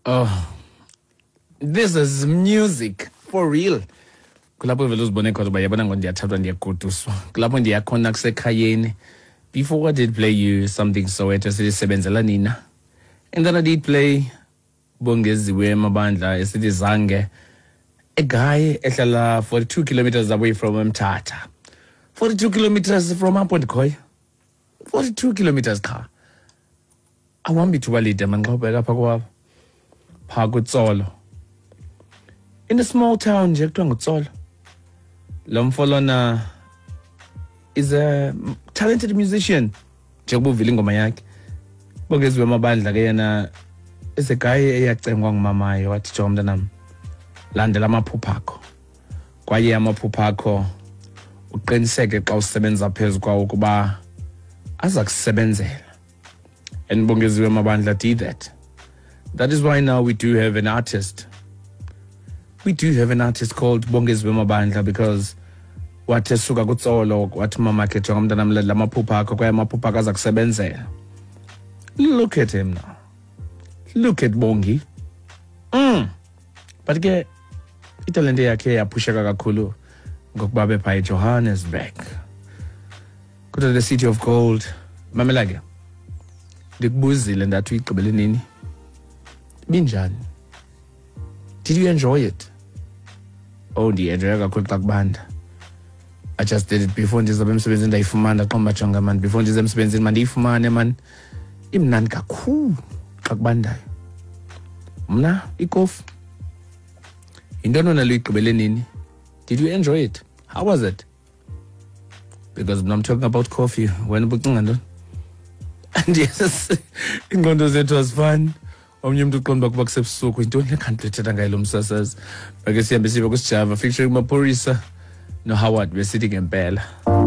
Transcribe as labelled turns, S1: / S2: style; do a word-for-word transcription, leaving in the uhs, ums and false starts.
S1: Oh, this is music for real. Kulapho vele uzibone khona uba yabona ngo ndiyathathwa ndiyagoduswa. Kulapho ndiyakhona kusekhayeni. Before I did play you something Soweto sisebenzela nina. And then I did play Bongeziwe Mabandla esithi Zange. A guy ehlala forty-two kilometers away from Mthatha. forty-two kilometers from Ampondikoy. forty-two kilometers car. Awambi thuba lide man xa ubheka apha kwabo. Phaa kuTsolo. In a small town nje kuthiwa nguTsolo. Lo mfolona is a talented musician. Njengoba uvile ingoma yakhe. Bongeziwe Mabandla ke yena is a guy eyacengwa ngumamayo wathi jonga mntanam. Landela amaphupha akho. Kwaye amaphupha akho uqiniseke xa usebenza phezu kwawo kuba aza kusebenzela. And Bongeziwe Mabandla did that. That is why now we do have an artist. We do have an artist called Bongeziwe Mabandla because wathi esuka kuTsolo wathi mama ke jonga mntanam la maphupha akho kwaye amaphupha akho aza kusebenzela. Look at him now. Look at Bongi. Mm. But ke italente yakhe yapusheka kakhulu ngokuba bepha eJohannesburg. Go to the city of gold. Mamela ke. Ndikubuzile ndathi uyigqibele nini? Binjani? Did you enjoy it? Oh, ndiyenjoya kakhulu xa kubanda. I just did it before ndizabe emsebenzini ndayifumana xa majonga man. Before ndize emsebenzini man ndiyifumane man. Imnandi kakhulu xa kubandayo. Mna ikofi. Intoni nalo uyigqibele nini? Did you enjoy it? How was it? Because I'm talking about coffee. When ubucinga ntoni? And yes, ingqondo zethu azifani. Omnye umuntu uqonda ukuba kusebusuku intoni lekhanti lethetha ngayo lo msasazi. Ake sihambe sibe kusijava featuring Maphorisa no Howard besithi ngempela.